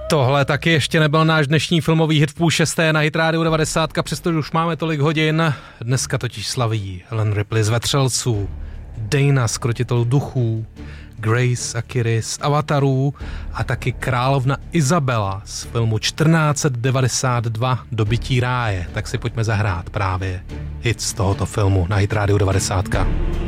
Tohle taky ještě nebyl náš dnešní filmový hit v 5:30 na Hit Radio 90, přestože už máme tolik hodin. Dneska totiž slaví Ellen Ripley z Vetřelců, Dana z Krotitelů duchů, Grace a Kiri z Avatarů a taky královna Izabela z filmu 1492 Dobytí ráje. Tak si pojďme zahrát právě hit z tohoto filmu na Hit Radio 90.